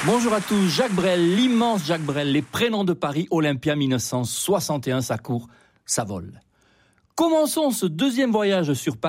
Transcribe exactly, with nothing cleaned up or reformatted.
Bonjour à tous, Jacques Brel, l'immense Jacques Brel, les prénoms de Paris, Olympia mille neuf cent soixante et un, ça court, ça vole. Commençons ce deuxième voyage sur Paris